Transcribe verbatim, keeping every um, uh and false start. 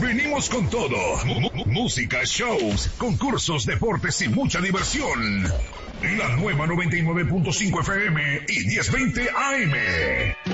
venimos con todo. M- m- música, shows, concursos, deportes y mucha diversión. La nueva noventa y nueve punto cinco F M y diez veinte A M.